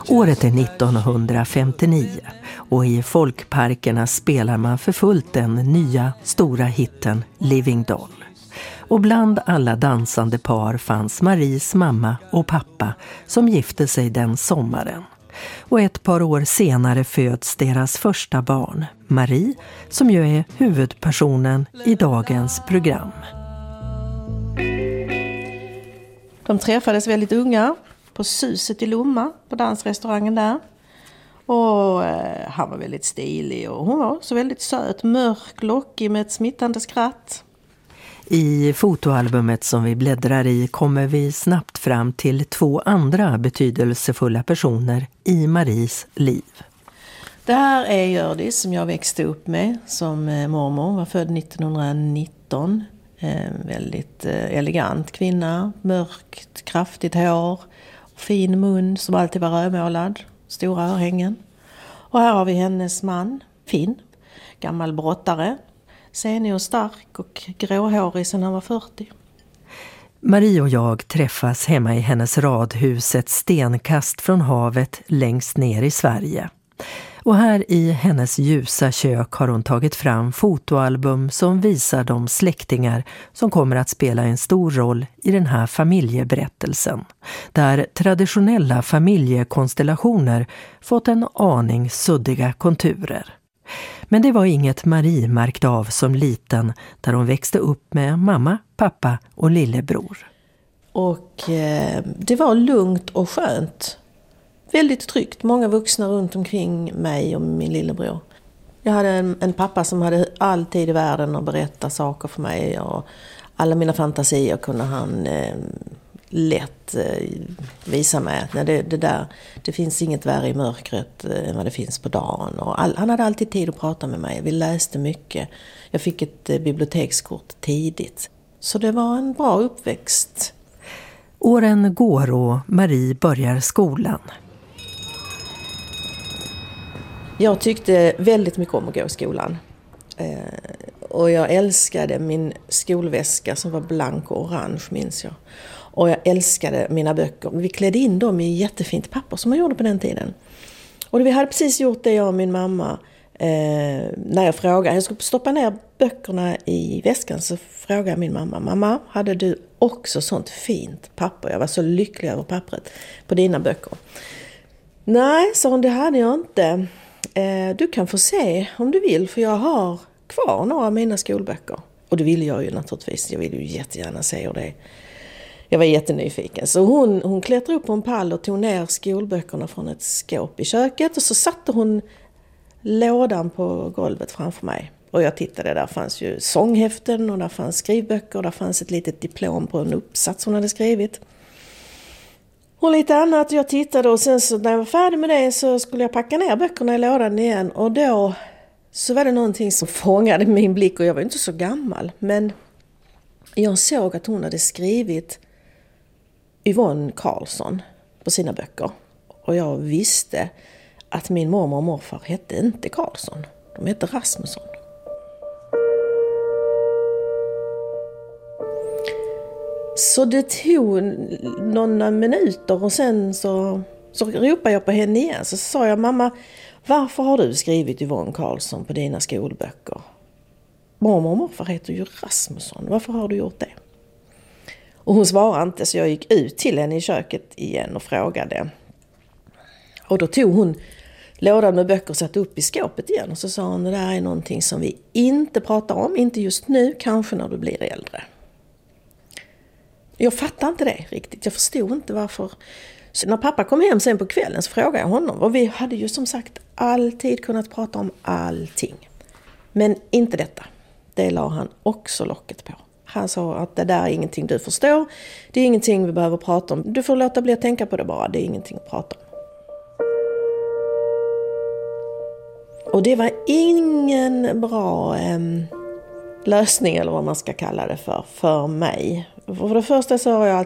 Året är 1959 och i folkparkerna spelar man för fullt den nya stora hitten Living Doll. Och bland alla dansande par fanns Maries mamma och pappa som gifte sig den sommaren. Och ett par år senare föds deras första barn, Marie, som ju är huvudpersonen i dagens program. De träffades väldigt unga på Suset i Lomma, på dansrestaurangen där. Och han var väldigt stilig och hon var så väldigt söt, mörk, lockig med ett smittande skratt. I fotoalbumet som vi bläddrar i kommer vi snabbt fram till 2 andra betydelsefulla personer i Maries liv. Det här är Gördis som jag växte upp med som mormor, var född 1919. Väldigt elegant kvinna, mörkt, kraftigt hår, fin mun som alltid var rödmålad, stora örhängen. Och här har vi hennes man, Finn, gammal brottare, senig och stark och gråhårig sedan han var 40. Marie och jag träffas hemma i hennes radhus ett stenkast från havet längst ner i Sverige. Och här i hennes ljusa kök har hon tagit fram fotoalbum som visar de släktingar som kommer att spela en stor roll i den här familjeberättelsen. Där traditionella familjekonstellationer fått en aning suddiga konturer. Men det var inget Marie märkte av som liten där hon växte upp med mamma, pappa och lillebror. Och det var lugnt och skönt. Väldigt tryggt. Många vuxna runt omkring mig och min lillebror. Jag hade en pappa som hade all tid i världen att berätta saker för mig. Och alla mina fantasier kunde han lätt visa mig. Det finns inget värre i mörkret än vad det finns på dagen. Och han hade alltid tid att prata med mig. Vi läste mycket. Jag fick ett bibliotekskort tidigt. Så det var en bra uppväxt. Åren går och Marie börjar skolan. Jag tyckte väldigt mycket om att gå i skolan. Och jag älskade min skolväska som var blank och orange, minns jag. Och jag älskade mina böcker. Vi klädde in dem i jättefint papper som man gjorde på den tiden. Och vi hade precis gjort det, jag och min mamma. När jag frågade, jag skulle stoppa ner böckerna i väskan, så frågade min mamma: mamma, hade du också sånt fint papper? Jag var så lycklig över pappret på dina böcker. Nej, sa hon, det hade jag inte. Du kan få se om du vill, för jag har kvar några av mina skolböcker. Och det ville jag ju naturligtvis. Jag ville ju jättegärna se hur det. Jag var jättenyfiken. Så hon klättrade upp på en pall och tog ner skolböckerna från ett skåp i köket. Och så satte hon lådan på golvet framför mig. Och jag tittade, där fanns ju sånghäften och där fanns skrivböcker. Och där fanns ett litet diplom på en uppsats hon hade skrivit. Och lite annat. Jag tittade och sen så när jag var färdig med det så skulle jag packa ner böckerna i lådan igen. Och då så var det någonting som fångade min blick, och jag var inte så gammal. Men jag såg att hon hade skrivit Yvonne Karlsson på sina böcker. Och jag visste att min mormor och morfar hette inte Karlsson. De hette Rasmusson. Så det tog några minuter och sen så ropade jag på henne igen. Så sa jag: mamma, varför har du skrivit Yvonne Karlsson på dina skolböcker? Mormor och morfar heter ju Rasmusson. Varför har du gjort det? Och hon svarade inte, så jag gick ut till henne i köket igen och frågade. Och då tog hon lådan med böcker och satte upp i skåpet igen. Och så sa hon: det där är någonting som vi inte pratar om, inte just nu, kanske när du blir äldre. Jag fattade inte det riktigt. Jag förstod inte varför. Så när pappa kom hem sen på kvällen så frågade jag honom. Och vi hade ju som sagt alltid kunnat prata om allting. Men inte detta. Det la han också locket på. Han sa att det där är ingenting du förstår. Det är ingenting vi behöver prata om. Du får låta bli att tänka på det bara. Det är ingenting att prata om. Och det var ingen bra lösning, eller vad man ska kalla det för mig. För det första så har jag